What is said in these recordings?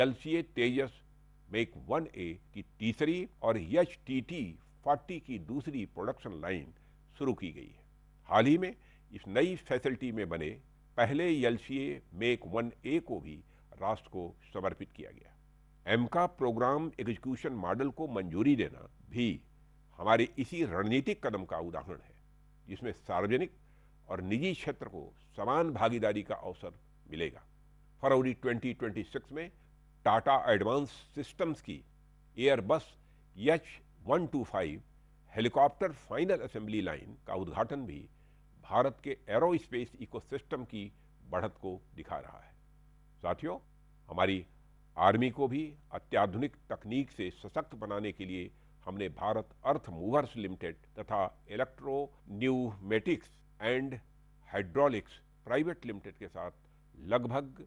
LCA तेजस make 1A की तीसरी और HTT-40 की दूसरी प्रोडक्शन लाइन शुरू की गई है। हाल ही में इस नई फैसिलिटी में बने पहले LCA मेक 1A को भी राष्ट्र को समर्पित किया गया। एमका प्रोग्राम एग्जीक्यूशन मॉडल को मंजूरी देना भी हमारे इसी रणनीतिक कदम का उदाहरण है, जिसमें सार्वजनिक और निजी क्षेत्र को समान भागीदारी का अवसर मिलेगा। फरवरी 2026 में टाटा एडवांस सिस्टम्स की Airbus H125 helicopter final assembly line का उद्घाटन भी भारत के एरोस्पेस इकोसिस्टम की बढ़त को दिखा रहा है। साथियों, हमारी आर्मी को भी अत्याधुनिक तकनीक से सशक्त बनाने के लिए हमने भारत अर्थ मूवर्स लिमिटेड तथा electro pneumatics and hydraulics private limited के साथ लगभग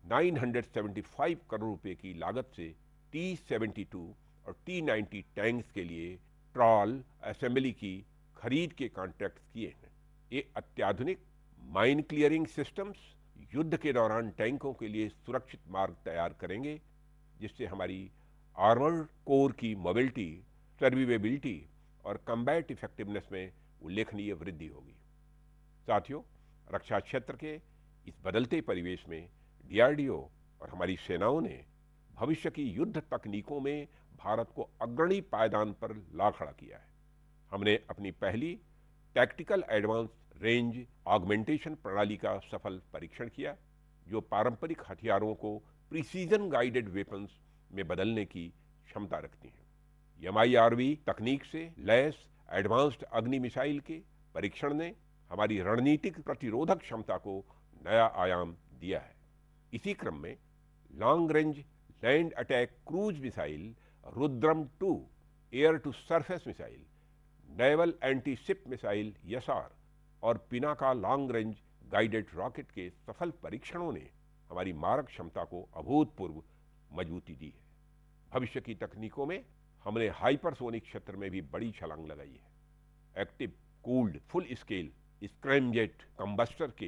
975 करोड़ रुपए की लागत से T-72 और T-90 टैंक्स के लिए ट्रॉल असेंबली की खरीद के कॉन्ट्रैक्ट किए हैं। ये अत्याधुनिक माइन क्लियरिंग सिस्टम्स युद्ध के दौरान टैंकों के लिए सुरक्षित मार्ग तैयार करेंगे, जिससे हमारी आर्मर्ड कोर की मोबिलिटी, सर्विवेबिलिटी और कम्बैट इफेक्टिवनेस में उल्लेखनीय वृद्धि होगी। साथियों, रक्षा क्षेत्र के इस बदलते परिवेश में DRDO और हमारी सेनाओं ने भविष्य की युद्ध तकनीकों में भारत को अग्रणी पायदान पर ला खड़ा किया है। हमने अपनी पहली टैक्टिकल एडवांस रेंज ऑगमेंटेशन प्रणाली का सफल परीक्षण किया, जो पारंपरिक हथियारों को प्रिसीजन गाइडेड वेपन्स में बदलने की क्षमता रखती हैं। MIRV तकनीक से लैस एडवांस्ड अग्नि मिसाइल के परीक्षण ने हमारी रणनीतिक प्रतिरोधक क्षमता को नया आयाम दिया है। इसी क्रम में long range land attack cruise missile Rudram 2 air to surface missile, naval anti ship missile YSR और Pinaka long range guided rocket के सफल परीक्षणों ने हमारी मारक क्षमता को अभूतपूर्व मजबूती दी है। भविष्य की तकनीकों में हमने हाइपरसोनिक क्षेत्र में भी बड़ी छलांग लगाई है। Active cooled full scale scramjet combustor के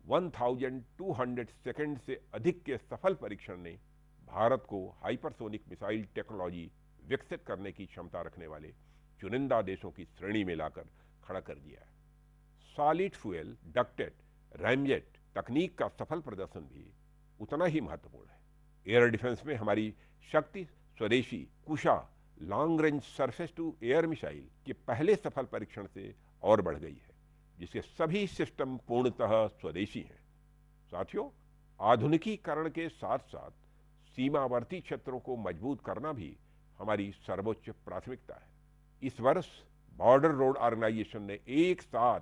1200 सेकंड से अधिक के सफल परीक्षण ने भारत को हाइपरसोनिक मिसाइल टेक्नोलॉजी विकसित करने की क्षमता रखने वाले चुनिंदा देशों की श्रेणी में लाकर खड़ा कर दिया है। सॉलिड फ्यूल डक्टेड रैमजेट तकनीक का सफल प्रदर्शन भी उतना ही महत्वपूर्ण है। एयर डिफेंस में हमारी शक्ति स्वदेशी कुशा long range surface to air missile के पहले सफल परीक्षण से और बढ़ गई है, जिसके सभी सिस्टम पूर्णतः स्वदेशी हैं। साथियों, आधुनिकीकरण के साथ साथ सीमावर्ती क्षेत्रों को मजबूत करना भी हमारी सर्वोच्च प्राथमिकता है। इस वर्ष बॉर्डर रोड ऑर्गेनाइजेशन ने एक साथ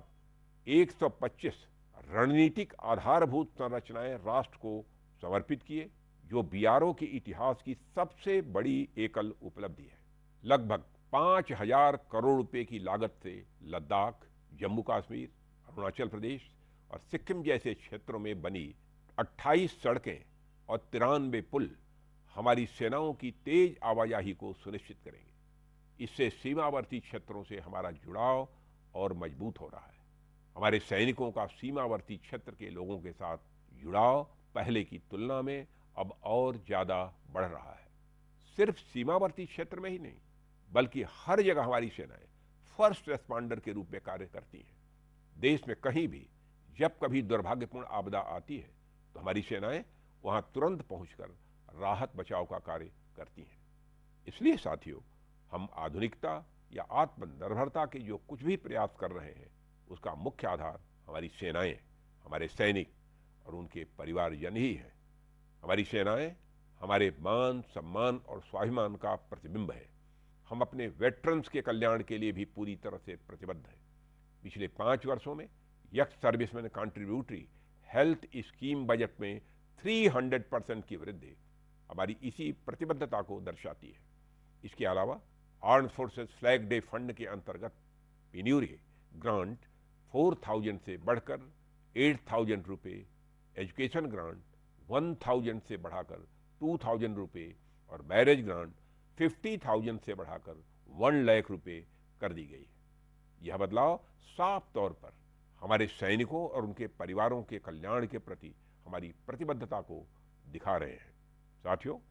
125 रणनीतिक आधारभूत संरचनाएं राष्ट्र को समर्पित किए, जो BRO के इतिहास की सबसे बड़ी एकल उपलब्धि है। लगभग 5000 करोड़ रुपए की लागत से लद्दाख, जम्मू कश्मीर, अरुणाचल प्रदेश और सिक्किम जैसे क्षेत्रों में बनी 28 सड़कें और 93 पुल हमारी सेनाओं की तेज आवाजाही को सुनिश्चित करेंगे। इससे सीमावर्ती क्षेत्रों से हमारा जुड़ाव और मजबूत हो रहा है। हमारे सैनिकों का सीमावर्ती क्षेत्र के लोगों के साथ जुड़ाव पहले की तुलना में अब और ज्यादा बढ़ रहा है। सिर्फ सीमावर्ती क्षेत्र में ही नहीं, बल्कि हर जगह हमारी सेनाएं फर्स्ट रेस्पॉन्डर के रूप में कार्य करती हैं। देश में कहीं भी जब कभी दुर्भाग्यपूर्ण आपदा आती है, तो हमारी सेनाएं वहां तुरंत पहुंचकर राहत बचाव का कार्य करती हैं। इसलिए साथियों, हम आधुनिकता या आत्मनिर्भरता के जो कुछ भी प्रयास कर रहे हैं, उसका मुख्य आधार हमारी सेनाएं, हमारे सैनिक और उनके परिवारजन ही हैं। हमारी सेनाएं हमारे मान, सम्मान और स्वाभिमान का प्रतिबिंब है। हम अपने वेटरन्स के कल्याण के लिए भी पूरी तरह से प्रतिबद्ध हैं। पिछले 5 वर्षों में x serviceman contributory health scheme budget में 300% की वृद्धि हमारी इसी प्रतिबद्धता को दर्शाती है। इसके अलावा armed forces flag day fund के अंतर्गत पेन्यूरी ग्रांट 4000 से बढ़कर 8000 रुपये, एजुकेशन ग्रांट 1000 से बढ़ाकर 2000 रुपये और मैरिज ग्रांट 50,000 से बढ़ाकर 1 लाख रुपये कर दी गई है। यह बदलाव साफ तौर पर हमारे सैनिकों और उनके परिवारों के कल्याण के प्रति हमारी प्रतिबद्धता को दिखा रहे हैं। साथियों,